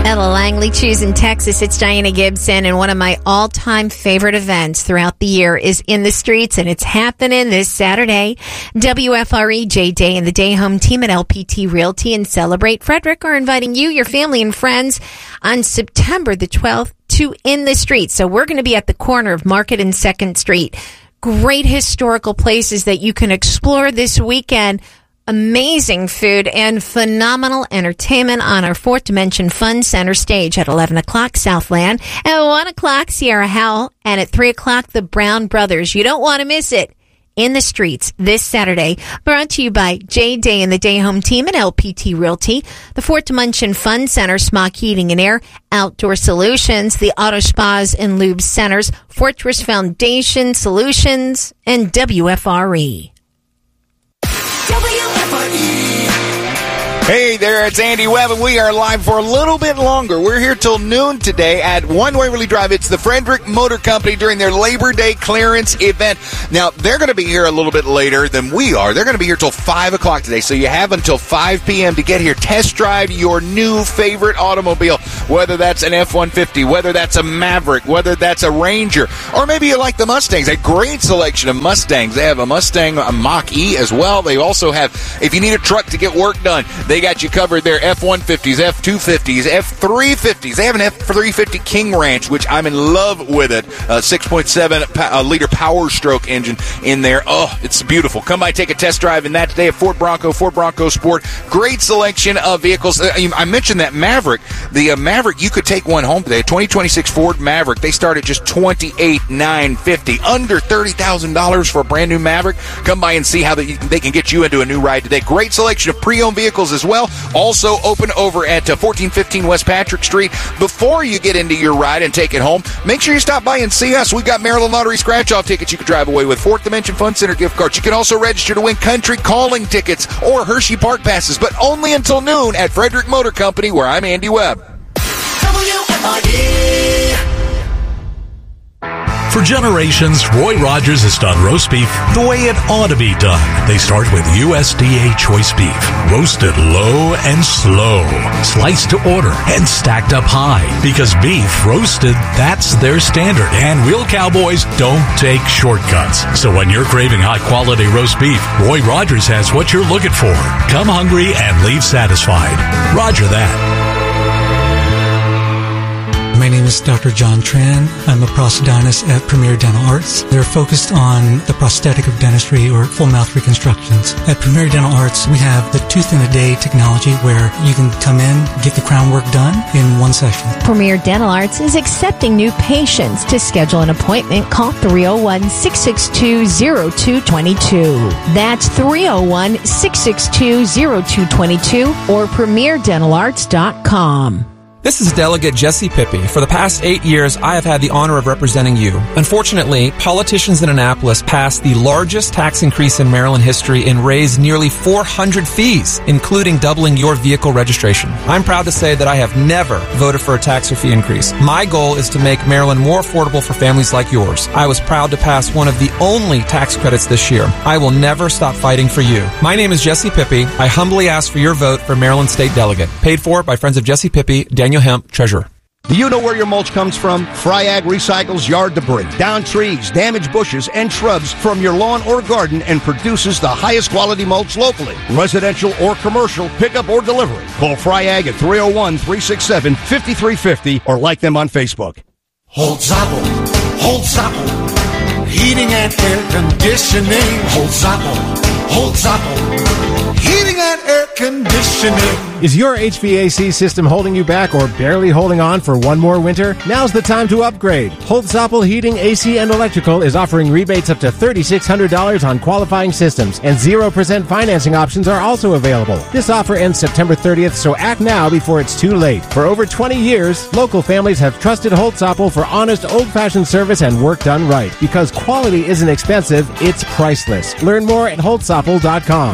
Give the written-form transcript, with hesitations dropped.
At Langley Chews in Texas, it's Diana Gibson, and one of my all-time favorite events throughout the year is In the Streets, and it's happening this Saturday. WFRE J-Day and the Day Home team at LPT Realty and Celebrate Frederick are inviting you, your family, and friends on September the 12th to In the Streets. So we're going to be at the corner of Market and 2nd Street. Great historical places that you can explore this weekend. Amazing food and phenomenal entertainment on our Fourth Dimension Fun Center stage at 11 o'clock Southland, at 1 o'clock Sierra Howell, and at 3 o'clock the Brown Brothers. You don't want to miss it. In the Streets this Saturday, brought to you by J-Day and the Day Home team at LPT Realty, the Fourth Dimension Fun Center, Smock Heating and Air, Outdoor Solutions, the Auto Spas and Lube Centers, Fortress Foundation Solutions, and WFRE. Hey there, it's Andy Webb, and we are live for a little bit longer. We're here till noon today at One Waverly Drive. It's the Frederick Motor Company during their Labor Day clearance event. Now, they're going to be here a little bit later than we are. They're going to be here till 5 o'clock today, so you have until 5 p.m. to get here. Test drive your new favorite automobile, whether that's an F-150, whether that's a Maverick, whether that's a Ranger, or maybe you like the Mustangs. A great selection of Mustangs. They have a Mustang, a Mach-E as well. They also have, if you need a truck to get work done, they got you covered there. F-150s, F-250s, F-350s. They have an F-350 King Ranch, which I'm in love with it. 6.7 liter Power Stroke engine in there. Oh, it's beautiful. Come by, take a test drive in that today at Ford Bronco Sport. Great selection of vehicles. I mentioned that Maverick. The Maverick, you could take one home today. A 2026 Ford Maverick. They start at just $28,950. Under $30,000 for a brand new Maverick. Come by and see how they can get you into a new ride today. Great selection of pre-owned vehicles as well. Also open over at 1415 West Patrick Street. Before you get into your ride and take it home, make sure you stop by and see us. We've got Maryland Lottery scratch-off tickets you can drive away with, Fourth Dimension Fun Center gift cards. You can also register to win country calling tickets or Hershey Park passes, but only until noon at Frederick Motor Company, where I'm Andy Webb. For generations, Roy Rogers has done roast beef the way it ought to be done. They start with USDA choice beef, roasted low and slow, sliced to order, and stacked up high. Because beef roasted, that's their standard, and real cowboys don't take shortcuts. So when you're craving high-quality roast beef, Roy Rogers has what you're looking for. Come hungry and leave satisfied. Roger that. My name is Dr. John Tran. I'm a prosthodontist at Premier Dental Arts. They're focused on the prosthetic of dentistry or full mouth reconstructions. At Premier Dental Arts, we have the tooth in a day technology where you can come in, get the crown work done in one session. Premier Dental Arts is accepting new patients. To schedule an appointment, call 301-662-0222. That's 301-662-0222 or premierdentalarts.com. This is Delegate Jesse Pippi. For the past 8 years, I have had the honor of representing you. Unfortunately, politicians in Annapolis passed the largest tax increase in Maryland history and raised nearly 400 fees, including doubling your vehicle registration. I'm proud to say that I have never voted for a tax or fee increase. My goal is to make Maryland more affordable for families like yours. I was proud to pass one of the only tax credits this year. I will never stop fighting for you. My name is Jesse Pippi. I humbly ask for your vote for Maryland State Delegate. Paid for by Friends of Jesse Pippi, Daniel Hemp, Treasurer. Do you know where your mulch comes from? Fryag recycles yard debris, down trees, damaged bushes, and shrubs from your lawn or garden and produces the highest quality mulch locally. Residential or commercial, pickup or delivery. Call Fryag at 301-367-5350 or like them on Facebook. Holzapfel, heating and air conditioning. Holzapfel, heating and air conditioning. Is your HVAC system holding you back or barely holding on for one more winter? Now's the time to upgrade. Holzapfel Heating, AC, and Electrical is offering rebates up to $3,600 on qualifying systems, and 0% financing options are also available. This offer ends September 30th, so act now before it's too late. For over 20 years, local families have trusted Holzapfel for honest, old-fashioned service and work done right. Because quality isn't expensive, it's priceless. Learn more at holzapfel.com.